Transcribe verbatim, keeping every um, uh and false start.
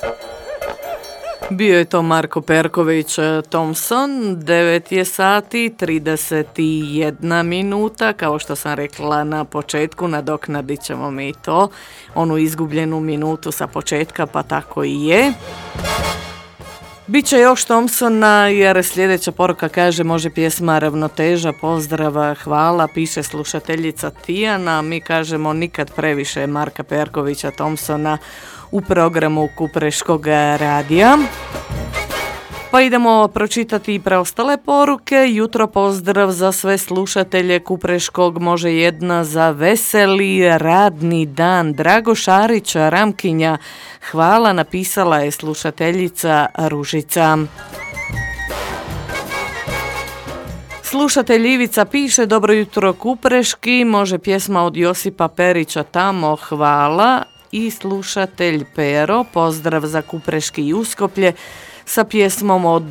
Bio je to Marko Perković Thompson, devet je sati, trideset jedna minuta, kao što sam rekla na početku, nadoknadit ćemo mi to, onu izgubljenu minutu sa početka, pa tako i je. Biće još Thompsona jer sljedeća poruka kaže može pjesma Ravnoteža, pozdrava, hvala, piše slušateljica Tijana, mi kažemo nikad previše Marka Perkovića Thompsona u programu Kupreškog radija. Pa idemo pročitati i preostale poruke. Jutro pozdrav za sve slušatelje Kupreškog, može jedna za veseli radni dan. Drago Šarić, Ramkinja, hvala, napisala je slušateljica Ružica. Slušatelj Ivica piše dobro jutro Kupreški, može pjesma od Josipa Perića Tamo, hvala. I slušatelj Pero, pozdrav za Kupreški i Uskoplje sa pjesmom od